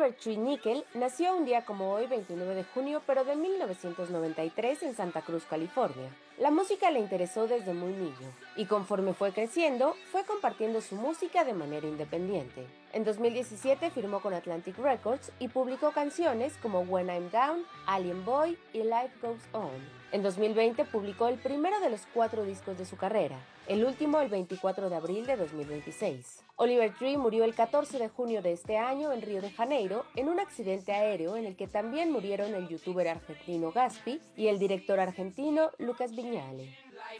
Oliver Tree Nickel nació un día como hoy, 29 de junio, pero de 1993 en Santa Cruz, California. La música le interesó desde muy niño, y conforme fue creciendo, fue compartiendo su música de manera independiente. En 2017 firmó con Atlantic Records y publicó canciones como When I'm Down, Alien Boy y Life Goes On. En 2020 publicó el primero de los 4 discos de su carrera, el último el 24 de abril de 2026. Oliver Tree murió el 14 de junio de este año en Río de Janeiro en un accidente aéreo en el que también murieron el youtuber argentino Gaspi y el director argentino Lucas Viñale.